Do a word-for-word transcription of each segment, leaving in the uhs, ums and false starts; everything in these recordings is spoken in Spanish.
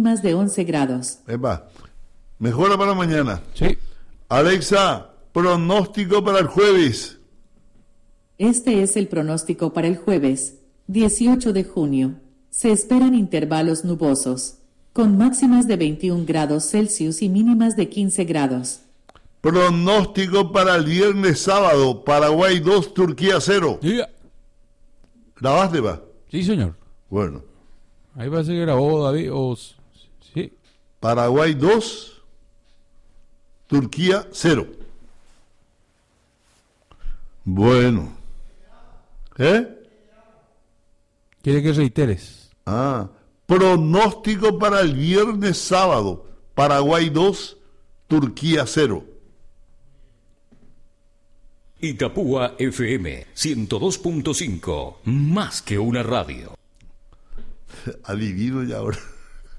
mínimas de once grados. Epa, mejora para mañana. Sí. Alexa, pronóstico para el jueves. Este es el pronóstico para el jueves, dieciocho de junio. Se esperan intervalos nubosos, con máximas de veintiún grados Celsius y mínimas de quince grados. Pronóstico para el viernes sábado, Paraguay dos, Turquía cero. Yeah. ¿Grabaste, va? Sí, señor. Bueno. Ahí parece que grabó David. O... Sí. Paraguay dos, Turquía cero. Bueno. ¿Eh? Quiere que reiteres. Ah. Pronóstico para el viernes sábado, Paraguay dos, Turquía cero. Itapúa F M ciento dos punto cinco, más que una radio. Adivino ya ahora.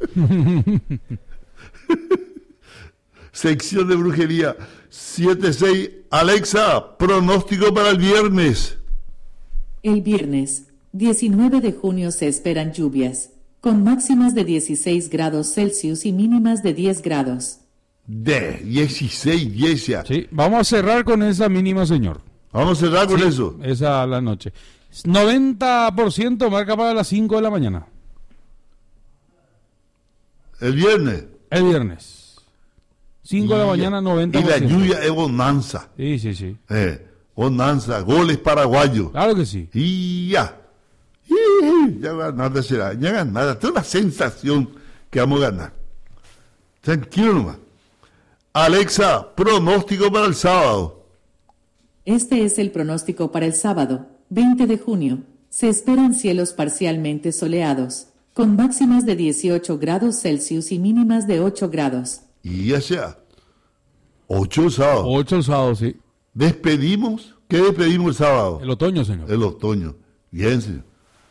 Sección de brujería siete seis. Alexa, pronóstico para el viernes. El viernes, diecinueve de junio se esperan lluvias, con máximas de dieciséis grados Celsius y mínimas de diez grados. De dieciséis, diez ya. Sí, vamos a cerrar con esa mínima, señor. Vamos a cerrar con Sí, eso. Esa a la noche. noventa por ciento marca para las cinco de la mañana. El viernes. El viernes. cinco de la Y- mañana, noventa Y por la ciento. lluvia es bonanza. Sí, sí, sí. Eh, bonanza, goles paraguayos. Claro que sí. Y ya. Y ya nada será. Ya ganar nada. Tengo una sensación que vamos a ganar. Tranquilo nomás. Alexa, pronóstico para el sábado. Este es el pronóstico para el sábado, veinte de junio. Se esperan cielos parcialmente soleados, con máximas de dieciocho grados Celsius y mínimas de ocho grados. Y ya sea. Ocho el sábado. ocho el sábado, sí. Despedimos. ¿Qué despedimos el sábado? El otoño, señor. El otoño. Bien, señor.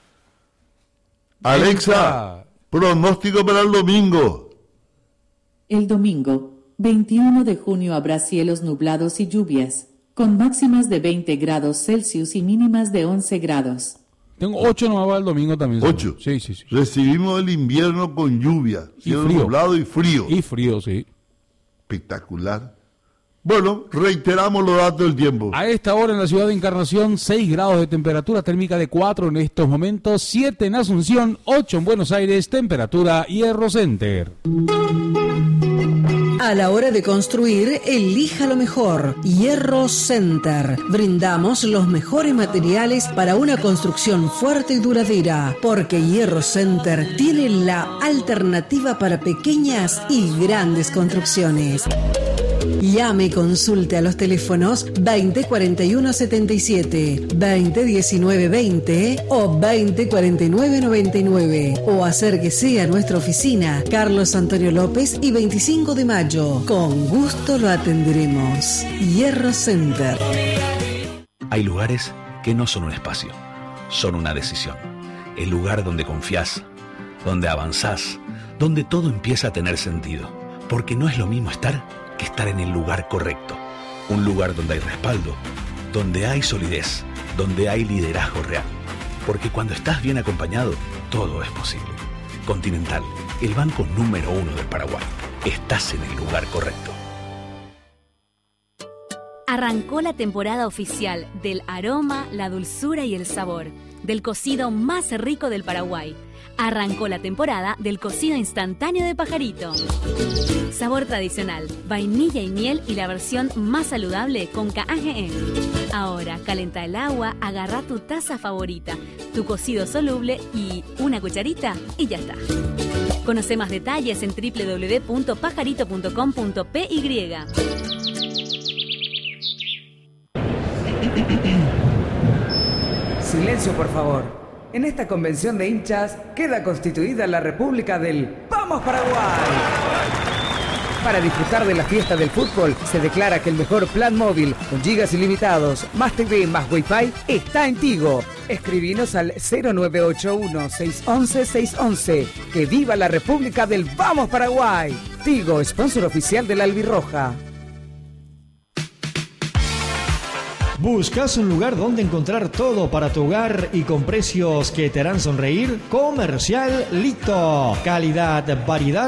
Alexa, pronóstico para el domingo. El domingo, veintiuno de junio habrá cielos nublados y lluvias, con máximas de veinte grados Celsius y mínimas de once grados. Tengo ocho nomás para el domingo también, señor. Ocho. Sí, sí, sí. Recibimos el invierno con lluvia, cielo frío. nublado y frío. Y frío, sí. Espectacular. Bueno, reiteramos los datos del tiempo. A esta hora en la ciudad de Encarnación, seis grados de temperatura térmica de cuatro en estos momentos, siete en Asunción, ocho en Buenos Aires, temperatura Hierro Center. A la hora de construir, elija lo mejor. Hierro Center. Brindamos los mejores materiales para una construcción fuerte y duradera, porque Hierro Center tiene la alternativa para pequeñas y grandes construcciones. Llame y consulte a los teléfonos veinte cuarenta y uno setenta y siete, veinte diecinueve veinte o veinte cuarenta y nueve noventa y nueve, o acérquese a nuestra oficina Carlos Antonio López y veinticinco de mayo. Con gusto lo atenderemos. Hierro Center. Hay lugares que no son un espacio, son una decisión. El lugar donde confías, donde avanzás, donde todo empieza a tener sentido. Porque no es lo mismo estar que estar en el lugar correcto. Un lugar donde hay respaldo, donde hay solidez, donde hay liderazgo real. Porque cuando estás bien acompañado, todo es posible. Continental, el banco número uno del Paraguay. Estás en el lugar correcto. Arrancó la temporada oficial del aroma, la dulzura y el sabor del cocido más rico del Paraguay. Arrancó la temporada del cocido instantáneo de Pajarito. Sabor tradicional, vainilla y miel y la versión más saludable con K G E. Ahora, calenta el agua, agarra tu taza favorita, tu cocido soluble y una cucharita y ya está. Conoce más detalles en doble u doble u doble u punto pajarito punto com punto p y. Silencio, por favor. En esta convención de hinchas queda constituida la República del ¡Vamos Paraguay! Para disfrutar de la fiesta del fútbol, se declara que el mejor plan móvil, con gigas ilimitados, más T V, más Wi-Fi, está en Tigo. Escribinos al cero nueve ocho uno, seis once, seis once. ¡Que viva la República del ¡Vamos Paraguay! Tigo, sponsor oficial de la Albirroja. ¿Buscas un lugar donde encontrar todo para tu hogar y con precios que te harán sonreír? Comercial Lito. Calidad, variedad